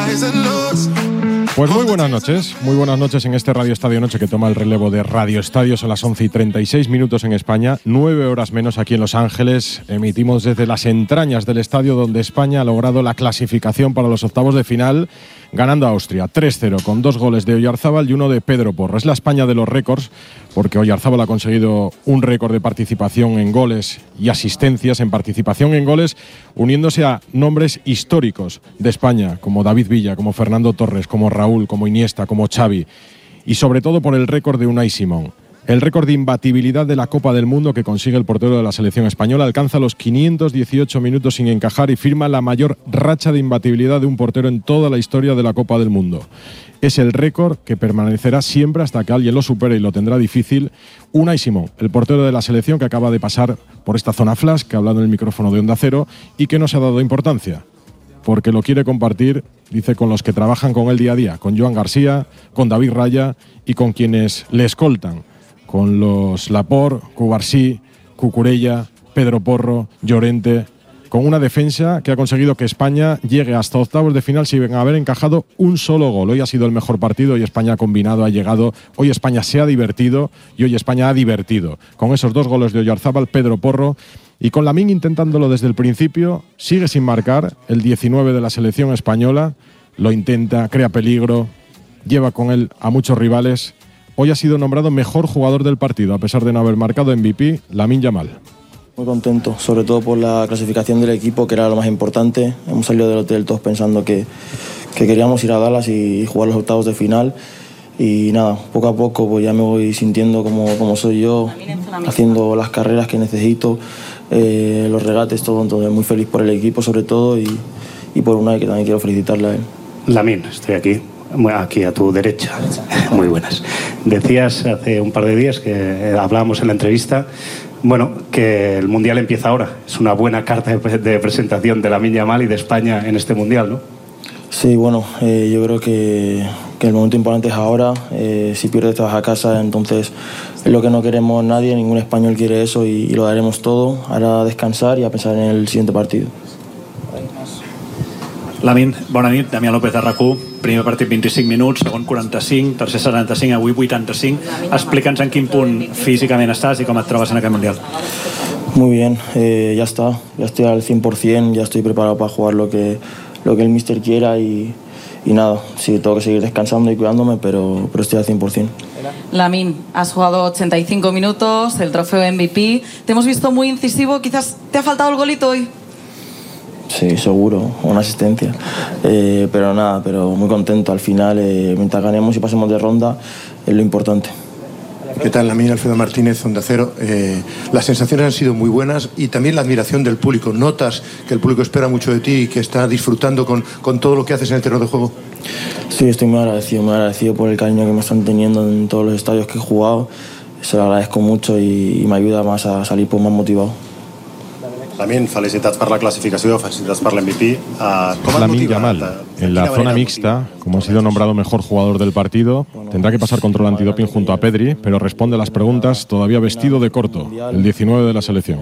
Pues muy buenas noches en este Radio Estadio Noche que toma el relevo de Radio Estadio. Son las 11:36 en España, 9 horas menos aquí en Los Ángeles. Emitimos desde las entrañas del estadio donde España ha logrado la clasificación para los octavos de final, ganando a Austria 3-0 con 2 goles de Oyarzábal y 1 de Pedro Porro. Es la España de los récords, porque Oyarzábal ha conseguido un récord de participación en goles y asistencias en participación en goles, uniéndose a nombres históricos de España, como David Villa, como Fernando Torres, como Raúl, como Iniesta, como Xavi, y sobre todo por el récord de Unai Simón. El récord de imbatibilidad de la Copa del Mundo que consigue el portero de la selección española alcanza los 518 minutos sin encajar y firma la mayor racha de imbatibilidad de un portero en toda la historia de la Copa del Mundo. Es el récord que permanecerá siempre hasta que alguien lo supere, y lo tendrá difícil. Unai Simón, el portero de la selección que acaba de pasar por esta zona flash, que ha hablado en el micrófono de Onda Cero y que no se ha dado importancia, porque lo quiere compartir, dice, con los que trabajan con él día a día, con Joan García, con David Raya y con quienes le escoltan, con los Laporte, Cubarsí, Cucurella, Pedro Porro, Llorente, con una defensa que ha conseguido que España llegue hasta octavos de final sin haber encajado un solo gol. Hoy ha sido el mejor partido, hoy España ha combinado, ha llegado, hoy España se ha divertido y hoy España ha divertido. Con esos 2 goles de Oyarzábal, Pedro Porro, y con Lamine intentándolo desde el principio, sigue sin marcar, el 19 de la selección española, lo intenta, crea peligro, lleva con él a muchos rivales. Hoy ha sido nombrado mejor jugador del partido, a pesar de no haber marcado MVP, Lamine Yamal. Muy contento, sobre todo por la clasificación del equipo, que era lo más importante. Hemos salido del hotel todos pensando que queríamos ir a Dallas y jugar los octavos de final. Y nada, poco a poco pues ya me voy sintiendo como soy yo, haciendo las carreras que necesito, los regates, todo. Entonces muy feliz por el equipo sobre todo, y por Unai, que también quiero felicitarle a él. Lamine, estoy aquí a tu derecha. Muy buenas. Decías hace un par de días que hablábamos en la entrevista, bueno, que el Mundial empieza ahora. Es una buena carta de presentación de Lamine Yamal y de España en este Mundial, ¿no? Sí, bueno, yo creo que el momento importante es ahora. Si pierdes te vas a casa, entonces es lo que no queremos nadie, ningún español quiere eso, y lo daremos todo. Ahora a descansar y a pensar en el siguiente partido. Lamine, bona nit, Damià López de RAC1. Primer partit 25 minuts, segon 45, tercer 75, avui 85. Explica'ns en quin punt físicament estàs i com et trobes en aquest Mundial. Muy bien, ya estoy al 100%, ya estoy preparado para jugar lo que el míster quiera, y nada, sí, tengo que seguir descansando y cuidándome, pero estoy al 100%. Lamine, has jugado 85 minutos, el trofeo MVP, te hemos visto muy incisivo, quizás te ha faltado el golito hoy. Sí, seguro, una asistencia, pero muy contento. Al final, mientras ganemos y pasemos de ronda, es lo importante. ¿Qué tal, Lamine? Alfredo Martínez, Onda Cero. Las sensaciones han sido muy buenas, y también la admiración del público. ¿Notas que el público espera mucho de ti y que está disfrutando con todo lo que haces en el terreno de juego? Sí, estoy muy agradecido por el cariño que me están teniendo en todos los estadios que he jugado. Se lo agradezco mucho y me ayuda más a salir más motivado. Lamine, felicitats per la clasificació, felicitats per l'MVP. Lamine Yamal, en la zona mixta, como ha sido nombrado mejor jugador del partido, tendrá que pasar control antidoping junto a Pedri, pero responde a las preguntas todavía vestido de corto, el 19 de la selección.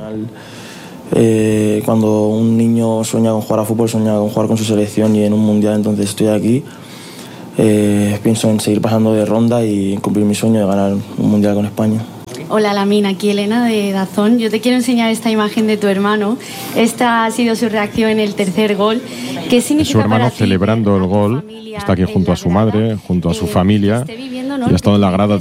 Cuando un niño sueña con jugar a fútbol, sueña con jugar con su selección, y en un mundial, entonces estoy aquí. Pienso en seguir pasando de ronda y cumplir mi sueño de ganar un mundial con España. Hola Lamine, aquí Elena de DAZN. Yo te quiero enseñar esta imagen de tu hermano. Esta ha sido su reacción en el tercer gol. ¿Qué significa su hermano para ti celebrando el gol? Está aquí junto a su madre, junto a su familia, y ha estado en la grada